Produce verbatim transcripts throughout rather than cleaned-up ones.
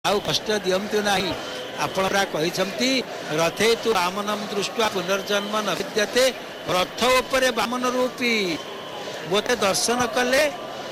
आउ कष्ट दियंतु नाही। आपण कहते रथे तु वामनम दृष्टि पुनर्जन्म न विद्यते रथ उपरे वामन रूपी बोते दर्शन कले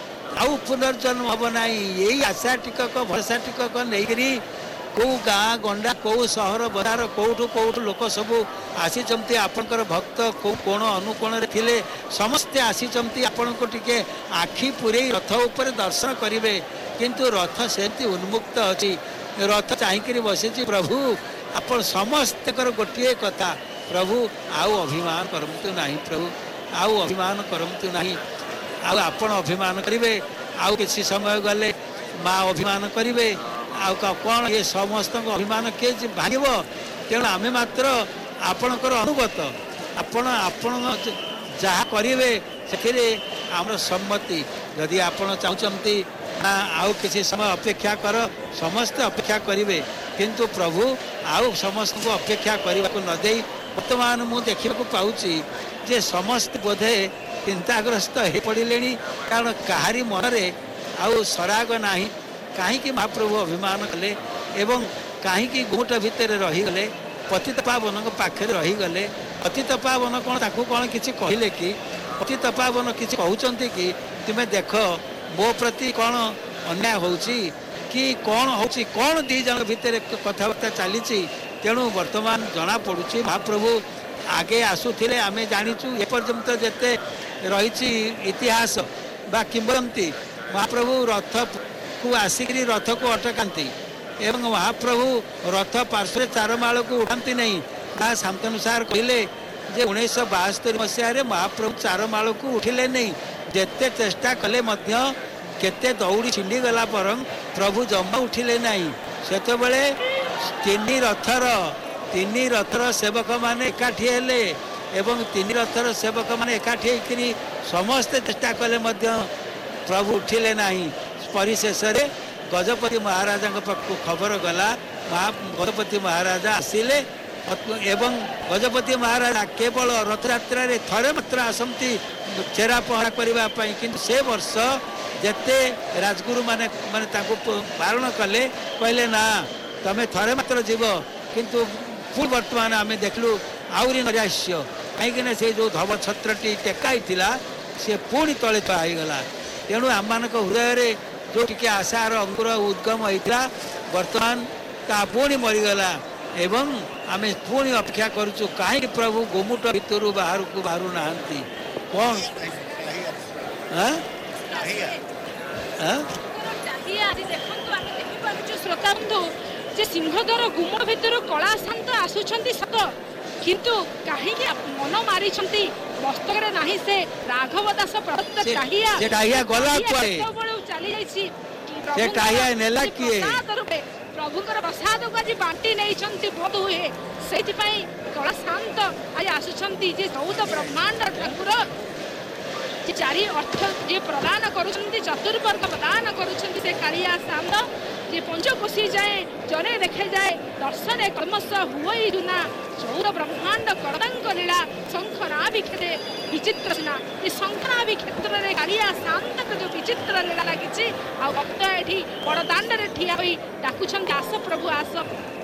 आउ पुनर्जन्म हम ना। यही आशा टिकक भरसा टिकक नहीं कौ गाँ गंडा कौ सहर बजार कौटू कौटू लोक सब आसी आपणकर भक्त कौ कोण अनुकोण थे समस्ते आसी आपण को टिके आखि पूरे रथ उपर दर्शन करेंगे किंतु रथ सेमती उन्मुक्त अच्छी रथ चाहकर बसी प्रभु आपण समस्त गोटे कथा प्रभु आउ अभिमान करतु ना प्रभु आउ अभिमान करतु ना आउ आपण अभिमान करेंगे आउ किसी समय गले माँ अभिमान करेंगे आउ कौन ये समस्त अभिमान किए भांग तेणु आम मात्र आपणकर अनुगत आपण आपण जहाँ करेंगे से आमर सम्मति यदि आपण चाहते ना आउ किसी समय अपेक्षा कर समस्त अपेक्षा करेंगे किंतु प्रभु आउ समस्त को अपेक्षा करने को न दे वर्तमान मु देखा पाऊँगी जे समस्त बोधे चिंताग्रस्त हो पड़े कारण कहारी मनरे आउ सराग ना कहीं महाप्रभु अभिमान कले एवं कहीं गुट भितर रहीगले पतित पावन पाखे रहीगले पतित पावन कौन ताकू कौन किसी कहले कि पतित पावन किसी कहते कि तुम्हें देख मो प्रति कौन अन्याय होची कि कौन होची कौन दी जन भितर कथबार्ता चली तेणु वर्तमान जना पड़ुची महाप्रभु आगे आसुथिले आमे जानिचु एपर्यंत जेते रही इतिहास बा किंवदंती महाप्रभु रथ को आसिक रथ को अटकाती एवं महाप्रभु रथ पार्श्व चारमाल को उठाती नहीं शांतनु सार कहले जे उन्नीस बास्तरी मसीह महाप्रभु चारमाल को उठिले नहीं जेते चेष्टा कले मध्य केते दौड़ी छिंडी गला पर प्रभु जमा उठिले नहीं सेते बेले तीन रथर तीन रथर सेवक माने एकाठी हेले एवं तीन रथर सेवक माने एकाठी होकरी समस्ते चेष्टा कले मध्य प्रभु उठिले नहीं परिशेष गजपति महाराजा पाखु खबर गला गजपति महाराजा आसिले एवं गजपति महाराजा केवल रथयात्रा थरे मात्र आसती चेरा पहरा करने कि से वर्ष जेते राजगुरु माने माने बारण कले कहले ना तमें थरे मात्र जीव किंतु पुणी वर्तमान आम देखलु आहरी नैराश्य कहीं से जो धव छत्रटी टेकाई सी पुणी तले तगला तेणु आम हृदय जो टी आशार अंकुर उद्गम होता वर्तमान ता पुणी मरीगला एवं आम पुणी अपेक्षा करुचु कहीं प्रभु गोमुट भितर बाहर को बाहर ना कौन श्रोता बंधु जे सिंहद्वार गुमट भितर कला शांत आसुछंती सत किंतु कहीं मन मारी मस्तक नहीं से राघव दास प्रदत्त टाहिया से टाहिया गला कुआए चली जाईछि से टाहिया नेला किए प्रभुकर प्रसाद को आज बांटी नहीं छंती बोध हुए सेति पई कला शांत आज आसुछंती जे चौदह ब्रह्मांड ठाकुर जे चारि अर्थ जे प्रदान करूछंती चतुर्वर्ग प्रदान करूछंती से कालिया शांत जे पंचकोशी जाए जने देखे जाए दर्शन कर्मश हुई जुना चौदह ब्रह्मांड करदंक लीला शंखनाभि क्षेत्रे विचित्र सिना ये शंखनाभि क्षेत्र में कालिया शांत जो विचित्र लीला लगी आ भक्त ये बड़ दाण्ड ठिया डाकुछंती आस प्रभु आस।